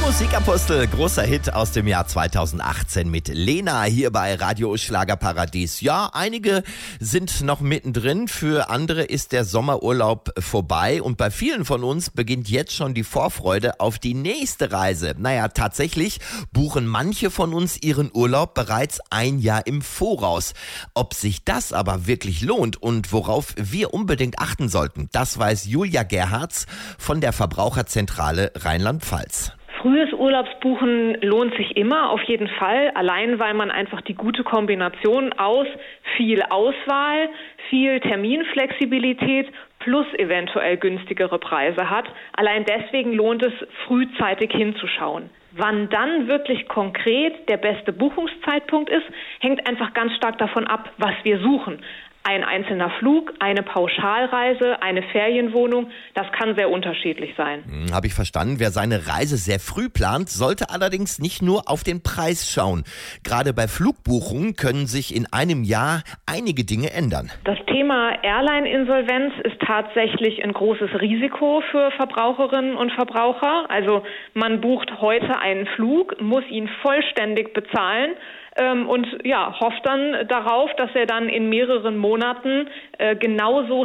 Musikapostel, großer Hit aus dem Jahr 2018 mit Lena hier bei Radio Schlagerparadies. Ja, einige sind noch mittendrin, für andere ist der Sommerurlaub vorbei und bei vielen von uns beginnt jetzt schon die Vorfreude auf die nächste Reise. Naja, tatsächlich buchen manche von uns ihren Urlaub bereits ein Jahr im Voraus. Ob sich das aber wirklich lohnt und worauf wir unbedingt achten sollten, das weiß Julia Gerhards von der Verbraucherzentrale Rheinland-Pfalz. Frühes Urlaubsbuchen lohnt sich immer, auf jeden Fall, allein weil man einfach die gute Kombination aus viel Auswahl, viel Terminflexibilität plus eventuell günstigere Preise hat. Allein deswegen lohnt es, frühzeitig hinzuschauen. Wann dann wirklich konkret der beste Buchungszeitpunkt ist, hängt einfach ganz stark davon ab, was wir suchen. Ein einzelner Flug, eine Pauschalreise, eine Ferienwohnung, das kann sehr unterschiedlich sein. Habe ich verstanden. Wer seine Reise sehr früh plant, sollte allerdings nicht nur auf den Preis schauen. Gerade bei Flugbuchungen können sich in einem Jahr einige Dinge ändern. Das Thema Airline-Insolvenz ist tatsächlich ein großes Risiko für Verbraucherinnen und Verbraucher. Also man bucht heute einen Flug, muss ihn vollständig bezahlen und hofft dann darauf, dass er dann in mehreren Monaten genauso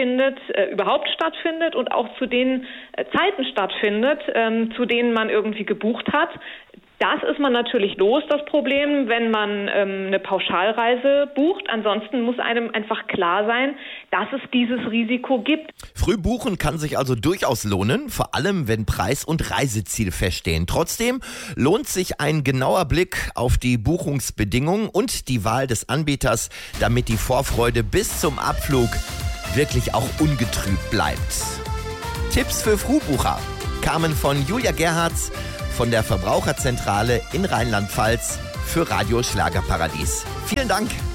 überhaupt stattfindet und auch zu den Zeiten stattfindet, zu denen man irgendwie gebucht hat. Das ist man natürlich los, das Problem, wenn man eine Pauschalreise bucht. Ansonsten muss einem einfach klar sein, dass es dieses Risiko gibt. Früh buchen kann sich also durchaus lohnen, vor allem wenn Preis und Reiseziel feststehen. Trotzdem lohnt sich ein genauer Blick auf die Buchungsbedingungen und die Wahl des Anbieters, damit die Vorfreude bis zum Abflug wirklich auch ungetrübt bleibt. Tipps für Frühbucher kamen von Julia Gerhards von der Verbraucherzentrale in Rheinland-Pfalz für Radio Schlagerparadies. Vielen Dank.